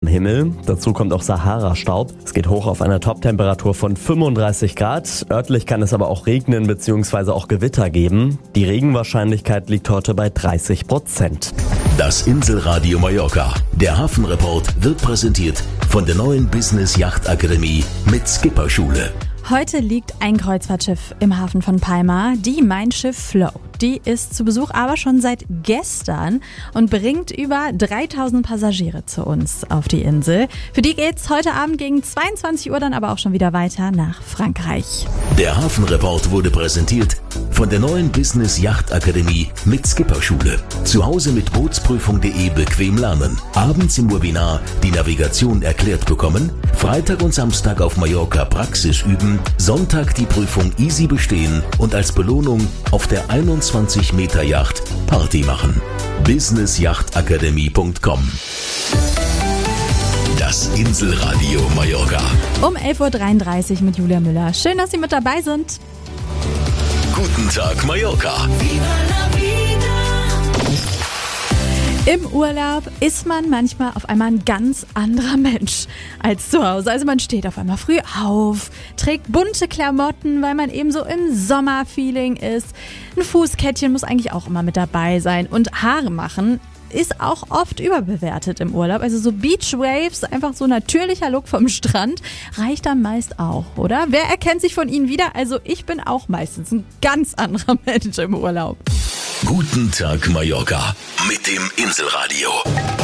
Himmel. Dazu kommt auch Sahara-Staub. Es geht hoch auf eine Toptemperatur von 35 Grad. Örtlich kann es aber auch regnen bzw. auch Gewitter geben. Die Regenwahrscheinlichkeit liegt heute bei 30%. Das Inselradio Mallorca. Der Hafenreport wird präsentiert von der neuen Business Yacht Akademie mit Skipperschule. Heute liegt ein Kreuzfahrtschiff im Hafen von Palma, die Mein Schiff Flow. Die ist zu Besuch aber schon seit gestern und bringt über 3000 Passagiere zu uns auf die Insel. Für die geht's heute Abend gegen 22 Uhr dann aber auch schon wieder weiter nach Frankreich. Der Hafenreport wurde präsentiert von der neuen Business Yacht Akademie mit Skipperschule. Zu Hause mit Bootsprüfung.de bequem lernen. Abends im Webinar die Navigation erklärt bekommen. Freitag und Samstag auf Mallorca Praxis üben. Sonntag die Prüfung easy bestehen und als Belohnung auf der 21 Meter Yacht Party machen. businessjachtakademie.com. Das Inselradio Mallorca. Um 11.33 Uhr mit Julia Müller. Schön, dass Sie mit dabei sind. Guten Tag Mallorca. Im Urlaub ist man manchmal auf einmal ein ganz anderer Mensch als zu Hause. Also man steht auf einmal früh auf, trägt bunte Klamotten, weil man eben so im Sommerfeeling ist. Ein Fußkettchen muss eigentlich auch immer mit dabei sein. Und Haare machen ist auch oft überbewertet im Urlaub. Also so Beachwaves, einfach so natürlicher Look vom Strand, reicht dann meist auch, oder? Wer erkennt sich von Ihnen wieder? Also ich bin auch meistens ein ganz anderer Mensch im Urlaub. Guten Tag Mallorca mit dem Inselradio.